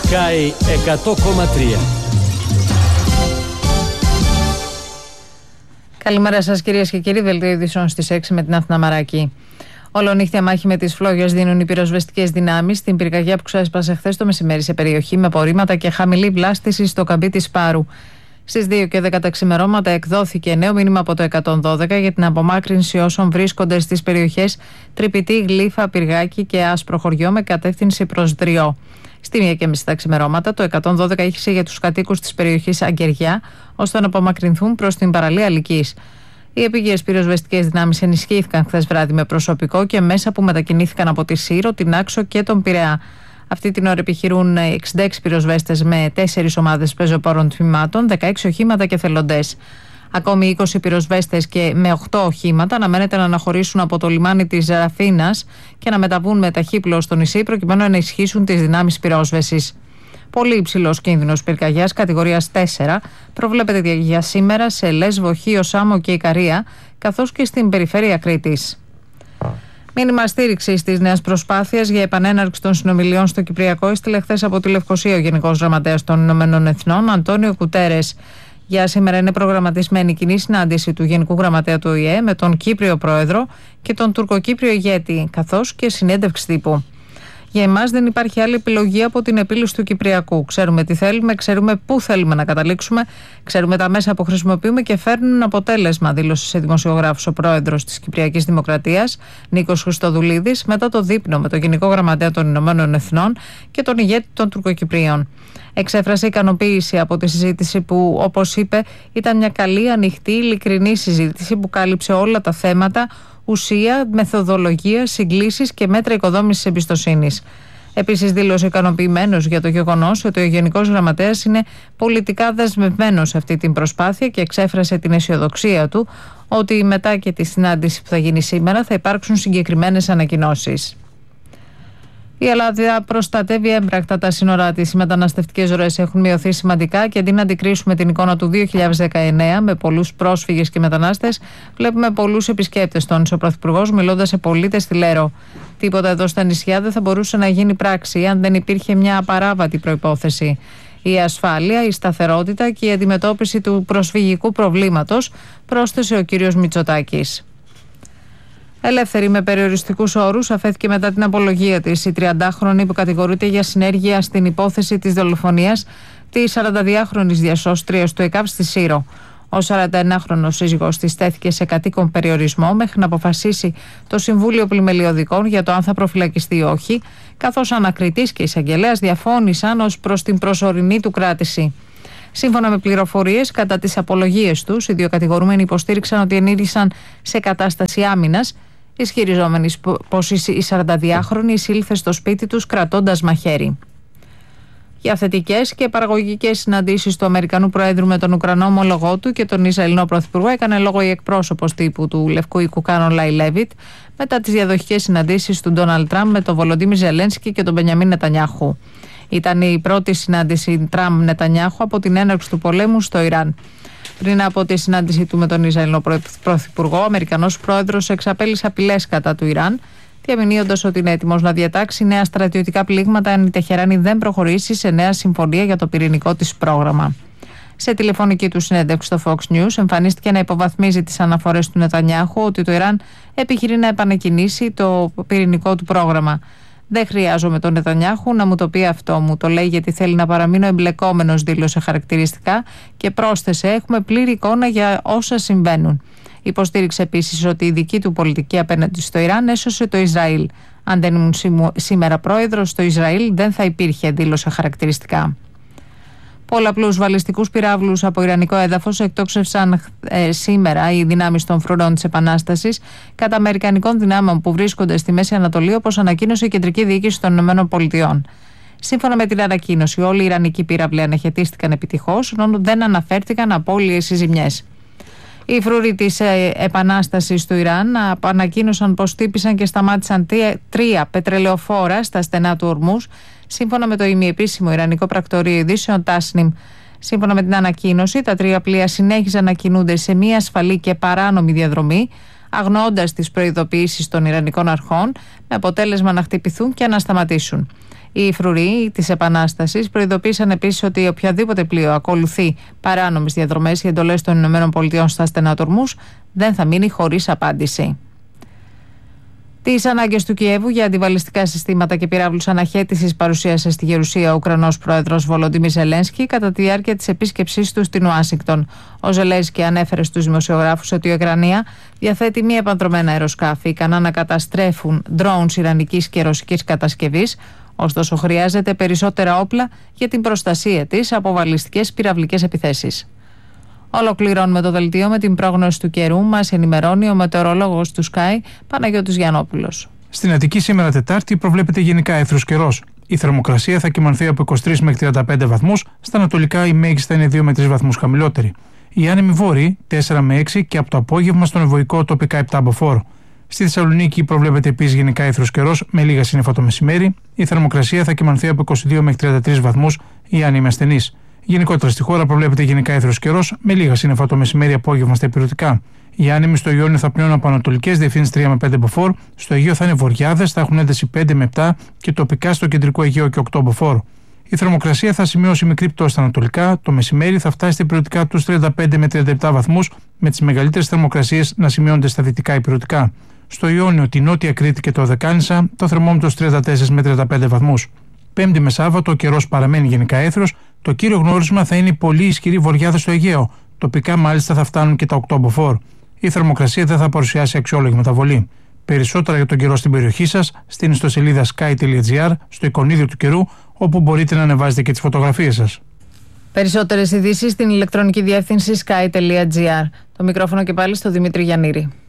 Sky 100,3. Καλημέρα σας κυρίες και κύριοι, δελτίο ειδήσεων στις 6 με την Αθηνά Μαράκη. Ολονύχτια μάχη με τις φλόγες δίνουν οι πυροσβεστικές δυνάμεις στην πυρκαγιά που ξέσπασε χθες το μεσημέρι σε περιοχή με απορρίμματα και χαμηλή βλάστηση στο καμπί της Πάρου. Στις 2:10 τα ξημερώματα εκδόθηκε νέο μήνυμα από το 112 για την απομάκρυνση όσων βρίσκονται στις περιοχές Τρυπητή, Γλύφα, Πυργάκι και Άσπρο Χωριό με κατεύθυνση προς Δριό. Στη 1:30 τα ξημερώματα το 112 ήχησε για τους κατοίκους της περιοχής Αγκεριά ώστε να απομακρυνθούν προς την παραλία Λυκής. Οι επίγειες πυροσβεστικές δυνάμεις ενισχύθηκαν χθες βράδυ με προσωπικό και μέσα που μετακινήθηκαν από τη Σύρο, την Άξο και τον Πειραιά. Αυτή την ώρα επιχειρούν 66 πυροσβέστες με 4 ομάδες πεζοπόρων τμήματων, 16 οχήματα και θελοντές. Ακόμη 20 πυροσβέστες και με 8 οχήματα αναμένεται να αναχωρήσουν από το λιμάνι της Ραφίνας και να μεταβούν με ταχύπλοο στο νησί προκειμένου να ενισχύσουν τις δυνάμεις πυρόσβεσης. Πολύ υψηλός κίνδυνος πυρκαγιάς κατηγορίας 4 προβλέπεται για σήμερα σε Λέσβο, Χίο, Σάμο και Ικαρία, καθώς και στην περιφέρεια Κρήτης. Μήνυμα στήριξης της νέας προσπάθειας για επανέναρξη των συνομιλιών στο Κυπριακό έστειλε χθες από τη Λευκοσία ο Γενικός Γραμματέας των Ηνωμένων Εθνών, Αντώνιο Κουτέρες. Για σήμερα είναι προγραμματισμένη κοινή συνάντηση του Γενικού Γραμματέα του ΟΗΕ με τον Κύπριο Πρόεδρο και τον Τουρκοκύπριο ηγέτη, καθώς και συνέντευξη τύπου. Για εμάς δεν υπάρχει άλλη επιλογή από την επίλυση του Κυπριακού. Ξέρουμε τι θέλουμε, ξέρουμε πού θέλουμε να καταλήξουμε, ξέρουμε τα μέσα που χρησιμοποιούμε και φέρνουν αποτέλεσμα, δήλωσε σε δημοσιογράφους ο πρόεδρος της Κυπριακής Δημοκρατίας, Νίκος Χριστοδουλίδης, μετά το δείπνο με τον Γενικό Γραμματέα των Ηνωμένων Εθνών και τον ηγέτη των Τουρκοκυπρίων. Εξέφρασε ικανοποίηση από τη συζήτηση που, όπως είπε, ήταν μια καλή, ανοιχτή, ειλικρινή συζήτηση που κάλυψε όλα τα θέματα, ουσία, μεθοδολογία, συγκλήσεις και μέτρα οικοδόμησης εμπιστοσύνης. Επίσης, δήλωσε ικανοποιημένος για το γεγονός ότι ο Γενικός Γραμματέας είναι πολιτικά δεσμευμένος σε αυτή την προσπάθεια και εξέφρασε την αισιοδοξία του ότι μετά και τη συνάντηση που θα γίνει σήμερα θα υπάρξουν συγκεκριμένες ανακοινώσεις. Η Ελλάδα προστατεύει έμπρακτα τα σύνορά της. Οι μεταναστευτικές ροές έχουν μειωθεί σημαντικά και αντί να αντικρίσουμε την εικόνα του 2019 με πολλούς πρόσφυγες και μετανάστες, βλέπουμε πολλούς επισκέπτες, τόνισε ο Πρωθυπουργός μιλώντας σε πολίτες στη Λέρο. Τίποτα εδώ στα νησιά δεν θα μπορούσε να γίνει πράξη αν δεν υπήρχε μια απαράβατη προϋπόθεση. Η ασφάλεια, η σταθερότητα και η αντιμετώπιση του προσφυγικού προβλήματος, πρόσθεσε ο κ. Μητσοτάκης. Ελεύθερη με περιοριστικούς όρους αφέθηκε μετά την απολογία της η 30χρονη που κατηγορείται για συνέργεια στην υπόθεση της δολοφονίας της 42χρονης διασώστριας του ΕΚΑΒ στη Σύρο. Ο 41χρονος σύζυγος της τέθηκε σε κατοίκον περιορισμό μέχρι να αποφασίσει το Συμβούλιο Πλημελιωδικών για το αν θα προφυλακιστεί ή όχι, καθώς ανακριτής και εισαγγελέας διαφώνησαν ως προς την προσωρινή του κράτηση. Σύμφωνα με πληροφορίες, κατά τις απολογίες τους, οι δύο κατηγορούμενοι υποστήριξαν ότι ενήργησαν σε κατάσταση άμυνας, ισχυριζόμενοι πως η 42χρονη εισήλθε στο σπίτι τους κρατώντας μαχαίρι. Για θετικές και παραγωγικές συναντήσεις του Αμερικανού Προέδρου με τον Ουκρανό ομολογό του και τον Ισραηλινό Πρωθυπουργό έκανε λόγο η εκπρόσωπος τύπου του Λευκού Οίκου Κάνολαϊ Λέβιτ μετά τις διαδοχικές συναντήσεις του Ντόναλντ Τραμπ με τον Βολοντίμιρ Ζελένσκι και τον Μπενιαμίν Νετανιάχου. Ήταν η πρώτη συνάντηση Τραμπ-Νετανιάχου από την έναρξη του πολέμου στο Ιράν. Πριν από τη συνάντησή του με τον Ισραηλινό Πρωθυπουργό, ο Αμερικανός Πρόεδρος εξαπέλυσε απειλές κατά του Ιράν, διαμηνύοντας ότι είναι έτοιμος να διατάξει νέα στρατιωτικά πλήγματα αν η Τεχεράνη δεν προχωρήσει σε νέα συμφωνία για το πυρηνικό της πρόγραμμα. Σε τηλεφωνική του συνέντευξη στο Fox News, εμφανίστηκε να υποβαθμίζει τις αναφορές του Νετανιάχου ότι το Ιράν επιχειρεί να επανεκκινήσει το πυρηνικό του πρόγραμμα. Δεν χρειάζομαι τον Νετανιάχου να μου το πει αυτό, μου το λέει γιατί θέλει να παραμείνω εμπλεκόμενος, δήλωσε χαρακτηριστικά και πρόσθεσε: έχουμε πλήρη εικόνα για όσα συμβαίνουν. Υποστήριξε επίσης ότι η δική του πολιτική απέναντι στο Ιράν έσωσε το Ισραήλ. Αν δεν ήμουν σήμερα πρόεδρος, το Ισραήλ δεν θα υπήρχε, δήλωσε χαρακτηριστικά. Πολλαπλούς βαλιστικούς πυράβλους από ιρανικό έδαφος εκτόξευσαν σήμερα οι δυνάμεις των φρουρών της Επανάστασης κατά αμερικανικών δυνάμεων που βρίσκονται στη Μέση Ανατολή, όπως ανακοίνωσε η Κεντρική Διοίκηση των ΗΠΑ. Σύμφωνα με την ανακοίνωση, όλοι οι ιρανικοί πύραυλοι αναχαιτίστηκαν επιτυχώς, ενώ δεν αναφέρθηκαν απώλειες ή ζημιές. Οι φρούροι της Επανάστασης του Ιράν ανακοίνωσαν πως χτύπησαν και σταμάτησαν 3 πετρελαιοφόρα στα στενά του Ορμούς, σύμφωνα με το ημιεπίσημο ιρανικό πρακτορείο ειδήσεων Tasnim. Σύμφωνα με την ανακοίνωση, τα 3 πλοία συνέχιζαν να κινούνται σε μία ασφαλή και παράνομη διαδρομή, αγνοώντας τις προειδοποιήσεις των ιρανικών αρχών, με αποτέλεσμα να χτυπηθούν και να σταματήσουν. Οι φρουροί της Επανάστασης προειδοποίησαν επίσης ότι οποιαδήποτε πλοίο ακολουθεί παράνομες διαδρομές ή εντολές των ΗΠΑ στα στενά του Ορμούζ δεν θα μείνει χωρίς απάντηση. Τις ανάγκες του Κιέβου για αντιβαλιστικά συστήματα και πυράβλους αναχέτησης παρουσίασε στη Γερουσία ο Ουκρανός πρόεδρος Βολοντίμιρ Ζελένσκι κατά τη διάρκεια της επίσκεψής του στην Ουάσιγκτον. Ο Ζελένσκι ανέφερε στους δημοσιογράφους ότι η Ουκρανία διαθέτει μη επανδρομένα αεροσκάφη ικανά να καταστρέφουν drones ιρανικής και ρωσικής κατασκευής, ωστόσο χρειάζεται περισσότερα όπλα για την προστασία της από βαλιστικές πυραυλικές επιθέσεις. Ολοκληρώνουμε το δελτίο με την πρόγνωση του καιρού. Μας ενημερώνει ο μετεωρολόγος του Sky, Παναγιώτης Γιαννόπουλος. Στην Αττική σήμερα Τετάρτη προβλέπεται γενικά έθρος καιρός. Η θερμοκρασία θα κυμανθεί από 23 μέχρι 35 βαθμούς, στα ανατολικά η μέγιστα είναι 2 με 3 βαθμούς χαμηλότερη. Οι άνεμοι βόρειοι 4 με 6 και από το απόγευμα στον ευωικό τοπικά 7 μποφόρ. Στη Θεσσαλονίκη προβλέπεται επίσης γενικά έθρος καιρός με λίγα σύννεφα το μεσημέρι. Η θερμοκρασία θα κυμανθεί από 22 μέχρι 33 βαθμούς, οι άνεμοι ασθενείς. Γενικότερα στη χώρα προβλέπεται γενικά έθρος καιρός με λίγα σύννεφα το μεσημέρι απόγευμα στα υπηρετικά. Οι άνεμοι στο Ιόνιο θα πνέουν από ανατολικές διευθύνσεις 3 με 5 μποφόρ, στο Αιγαίο θα είναι βορειάδες, θα έχουν ένταση 5 με 7 και τοπικά στο κεντρικό Αιγαίο και 8 μποφόρ. Η θερμοκρασία θα σημειώσει μικρή πτώση στα ανατολικά, το μεσημέρι θα φτάσει στα υπηρετικά τους 35 με 37 βαθμούς, με τις μεγαλύτερες θερμοκρασίες να σημειώνονται στα δυτικά υπηρετικά. Στο Ιόνιο, τη Νότια Κρήτη και το Οδεκάνησα, το θερμόμετρο 34 με 35 βαθμούς. Πέμπτη με Σάββατο ο καιρός παραμένει γενικά έθρος. Το κύριο γνώρισμα θα είναι η πολύ ισχυρή βορειάδα στο Αιγαίο. Τοπικά μάλιστα θα φτάνουν και τα 8 μποφόρ. Η θερμοκρασία δεν θα παρουσιάσει αξιόλογη μεταβολή. Περισσότερα για τον καιρό στην περιοχή σας στην ιστοσελίδα sky.gr, στο εικονίδιο του καιρού, όπου μπορείτε να ανεβάζετε και τις φωτογραφίες σας. Περισσότερες ειδήσεις στην ηλεκτρονική διεύθυνση sky.gr. Το μικρόφωνο και πάλι στο Δημήτρη Γιαννήρη.